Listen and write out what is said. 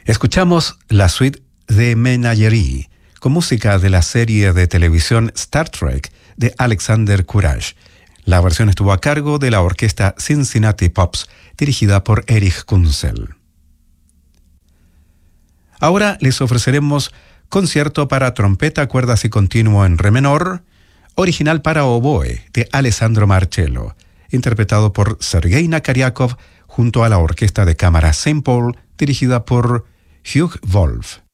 Escuchamos la suite de Menagerie, con música de la serie de televisión Star Trek de Alexander Courage. La versión estuvo a cargo de la orquesta Cincinnati Pops, dirigida por Erich Kunzel. Ahora les ofreceremos concierto para trompeta, cuerdas y continuo en re menor, original para oboe de Alessandro Marcello, interpretado por Sergei Nakariakov junto a la orquesta de cámara St. Paul, dirigida por Hugh Wolf.